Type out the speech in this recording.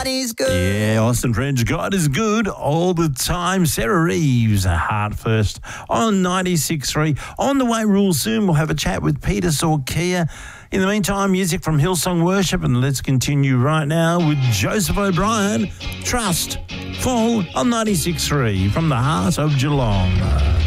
God is good. Yeah, Austin French, God is good all the time. Sarah Reeves, a Heart First on 96.3. On the way, real soon, we'll have a chat with Peter Sorkia. In the meantime, music from Hillsong Worship, and let's continue right now with Joseph O'Brien, Trust, Fall on 96.3 from the heart of Geelong.